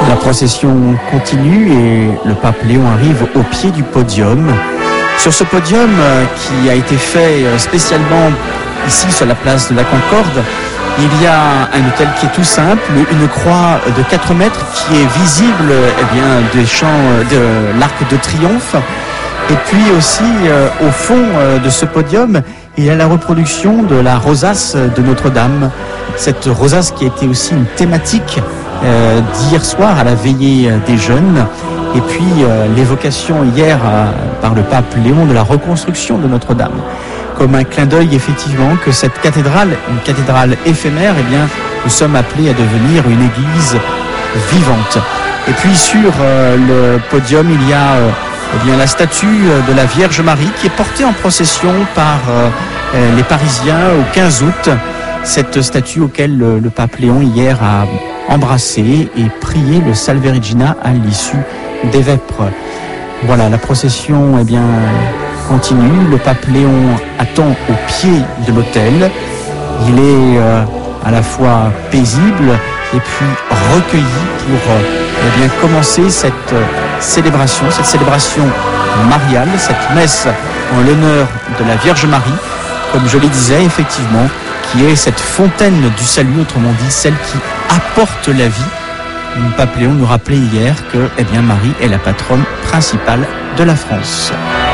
La procession continue et le pape Léon arrive au pied du podium. Sur ce podium qui a été fait spécialement ici sur la place de la Concorde, il y a un autel qui est tout simple, une croix de 4 mètres qui est visible des champs de l'Arc de Triomphe. Et puis aussi au fond de ce podium, il y a la reproduction de la rosace de Notre-Dame. Cette rosace qui a été aussi une thématique d'hier soir à la veillée des jeunes. Et puis l'évocation hier par le pape Léon de la reconstruction de Notre-Dame. Comme un clin d'œil effectivement que cette cathédrale, une cathédrale éphémère, nous sommes appelés à devenir une église vivante. Et puis sur le podium, il y a la statue de la Vierge Marie qui est portée en procession par les Parisiens au 15 août. Cette statue auquel le pape Léon hier a embrassé et prié le Salve Regina à l'issue des vêpres. Voilà, la procession continue. Le pape Léon attend au pied de l'autel. Il est à la fois paisible et puis recueilli pour commencer cette célébration mariale, cette messe en l'honneur de la Vierge Marie, comme je le disais effectivement, qui est cette fontaine du salut, autrement dit celle qui apporte la vie. Le pape Léon nous rappelait hier que Marie est la patronne principale de la France.